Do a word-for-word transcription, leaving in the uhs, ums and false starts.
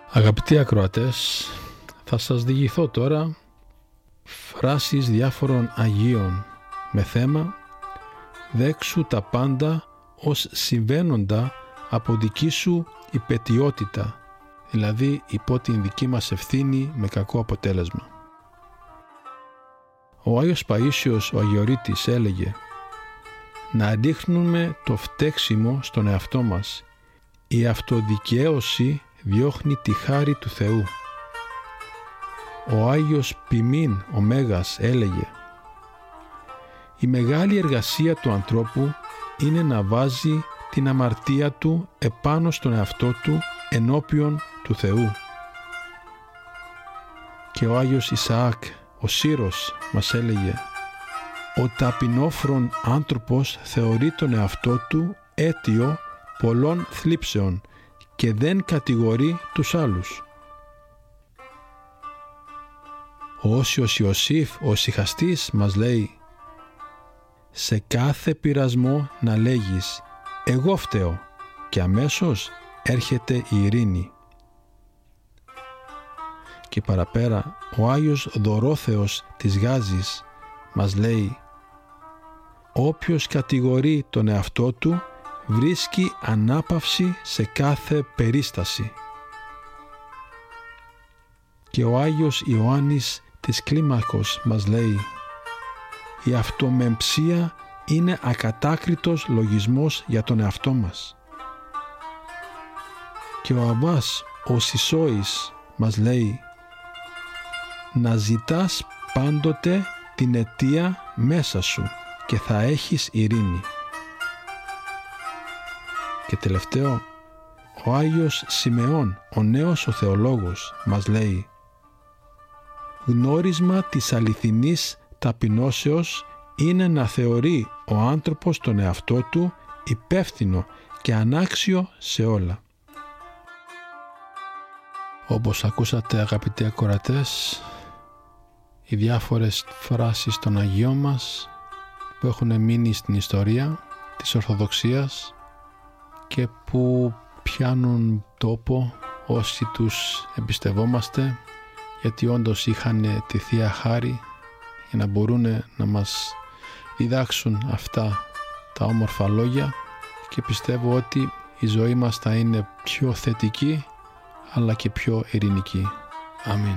Αγαπητοί ακροατές, θα σας διηγηθώ τώρα φράσεις διάφορων Αγίων με θέμα «Δέξου τα πάντα ως συμβαίνοντα από δική σου υπαιτιότητα», δηλαδή υπό την δική μας ευθύνη με κακό αποτέλεσμα. Ο Άγιος Παΐσιος ο Αγιορείτης έλεγε «Να ρίχνουμε το φταίξιμο στον εαυτό μας. Η αυτοδικαίωση διώχνει τη χάρη του Θεού». Ο Άγιος Ποιμήν ο Μέγας έλεγε «Η μεγάλη εργασία του ανθρώπου είναι να βάζει την αμαρτία του επάνω στον εαυτό του ενώπιον του Θεού». Και ο Άγιος Ισαάκ ο Σύρος μας έλεγε «Ο ταπεινόφρον άνθρωπος θεωρεί τον εαυτό του αίτιο πολλών θλίψεων και δεν κατηγορεί τους άλλους». Ο Όσιος Ιωσήφ ο Σιχαστής μας λέει «Σε κάθε πειρασμό να λέγεις «εγώ φταίω» και αμέσως έρχεται η ειρήνη». Και παραπέρα ο Άγιος Δωρόθεος της Γάζης μας λέει «Όποιος κατηγορεί τον εαυτό του βρίσκει ανάπαυση σε κάθε περίσταση». Και ο Άγιος Ιωάννης της Κλίμακος μας λέει «Η αυτομεμψία είναι ακατάκριτος λογισμός για τον εαυτό μας». Και ο Αββάς ο Σισόης μας λέει «Να ζητάς πάντοτε την αιτία μέσα σου και θα έχεις ειρήνη». Και τελευταίο, ο Άγιος Σιμεών ο νέος ο θεολόγος μας λέει «Γνώρισμα της αληθινής ταπεινώσεως είναι να θεωρεί ο άνθρωπος τον εαυτό του υπεύθυνο και ανάξιο σε όλα». Όπως ακούσατε αγαπητοί ακροατές, οι διάφορες φράσεις των Αγίων μας που έχουν μείνει στην ιστορία της Ορθοδοξίας και που πιάνουν τόπο όσοι τους εμπιστευόμαστε, γιατί όντως είχαν τη Θεία Χάρη για να μπορούν να μας διδάξουν αυτά τα όμορφα λόγια, και πιστεύω ότι η ζωή μας θα είναι πιο θετική αλλά και πιο ειρηνική. Αμήν.